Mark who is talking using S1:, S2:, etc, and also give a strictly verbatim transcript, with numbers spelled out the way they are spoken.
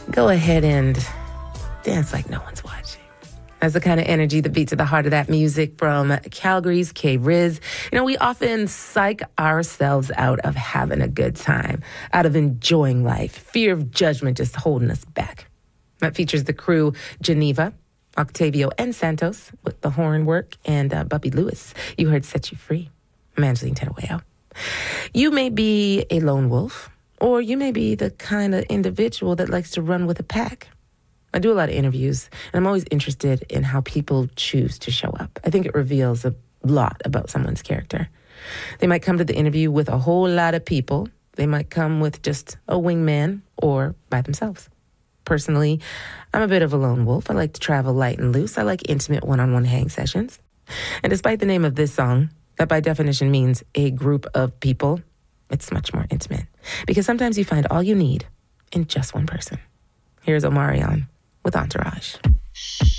S1: go ahead and dance like no one's watching. That's the kind of energy that beats at the heart of that music from Calgary's K-Riz. You know, we often psych ourselves out of having a good time, out of enjoying life. Fear of judgment just holding us back. That features the crew Geneva, Octavio, and Santos with the horn work, and uh, Bubby Lewis. You heard Set You Free. I'm Angeline Terueo. You may be a lone wolf, or you may be the kind of individual that likes to run with a pack. I do a lot of interviews, and I'm always interested in how people choose to show up. I think it reveals a lot about someone's character. They might come to the interview with a whole lot of people. They might come with just a wingman or by themselves. Personally, I'm a bit of a lone wolf. I like to travel light and loose. I like intimate one-on-one hang sessions. And despite the name of this song, that by definition means a group of people, it's much more intimate. Because sometimes you find all you need in just one person. Here's Omarion with Entourage.